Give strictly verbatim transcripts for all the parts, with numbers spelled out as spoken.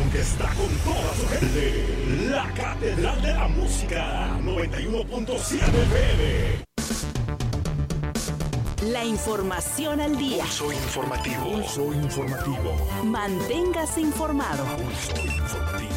estación que está con toda su gente. La Catedral de la Música, noventa y uno punto siete F M. La información al día. Pulso informativo. Pulso informativo. Manténgase informado. Pulso informativo.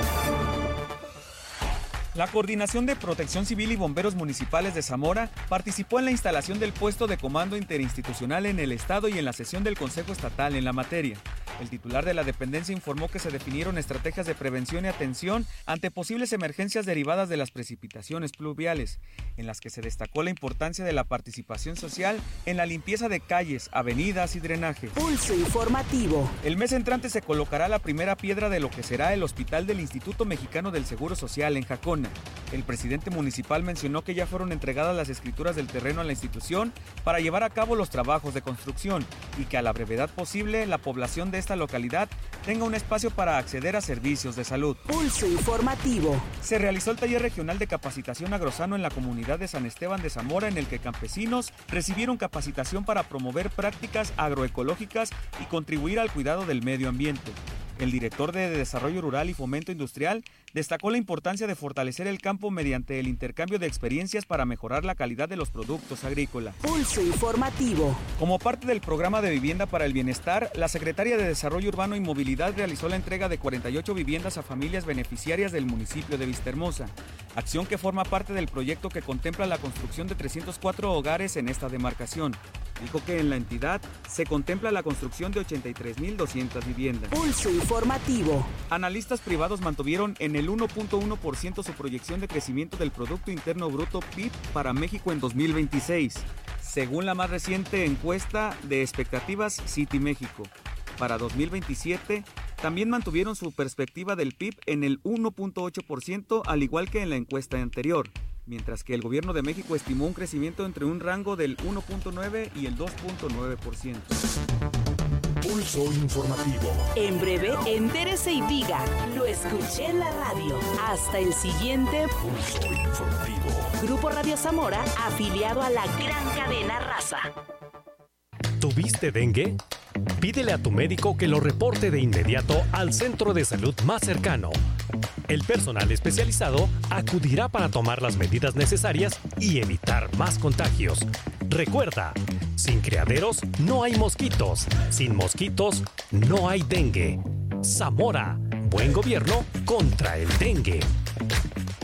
La Coordinación de Protección Civil y Bomberos Municipales de Zamora participó en la instalación del puesto de comando interinstitucional en el Estado y en la sesión del Consejo Estatal en la materia. El titular de la dependencia informó que se definieron estrategias de prevención y atención ante posibles emergencias derivadas de las precipitaciones pluviales, en las que se destacó la importancia de la participación social en la limpieza de calles, avenidas y drenajes. Pulso informativo. El mes entrante se colocará la primera piedra de lo que será el hospital del Instituto Mexicano del Seguro Social en Jacona. El presidente municipal mencionó que ya fueron entregadas las escrituras del terreno a la institución para llevar a cabo los trabajos de construcción y que a la brevedad posible la población de esta localidad tenga un espacio para acceder a servicios de salud. Pulso informativo. Se realizó el taller regional de capacitación agrosano en la comunidad de San Esteban de Zamora, en el que campesinos recibieron capacitación para promover prácticas agroecológicas y contribuir al cuidado del medio ambiente. El director de Desarrollo Rural y Fomento Industrial destacó la importancia de fortalecer el campo mediante el intercambio de experiencias para mejorar la calidad de los productos agrícolas. Pulso informativo. Como parte del programa de Vivienda para el Bienestar, la Secretaría de Desarrollo Urbano y Movilidad realizó la entrega de cuarenta y ocho viviendas a familias beneficiarias del municipio de Vistahermosa, acción que forma parte del proyecto que contempla la construcción de trescientos cuatro hogares en esta demarcación. Dijo que en la entidad se contempla la construcción de ochenta y tres mil doscientas viviendas. Pulso informativo. Analistas privados mantuvieron en el uno punto uno por ciento su proyección de crecimiento del Producto Interno Bruto P I B para México en dos mil veintiséis, según la más reciente encuesta de expectativas City México. Para dos mil veintisiete, también mantuvieron su perspectiva del P I B en el uno punto ocho por ciento, al igual que en la encuesta anterior, mientras que el Gobierno de México estimó un crecimiento entre un rango del uno punto nueve y el dos punto nueve por ciento. Pulso informativo. En breve, entérese y diga, lo escuché en la radio. Hasta el siguiente Pulso informativo. Grupo Radio Zamora, afiliado a la gran cadena Raza. ¿Tuviste dengue? Pídele a tu médico que lo reporte de inmediato al centro de salud más cercano. El personal especializado acudirá para tomar las medidas necesarias y evitar más contagios. Recuerda, sin criaderos no hay mosquitos, sin mosquitos no hay dengue. Zamora, buen gobierno contra el dengue.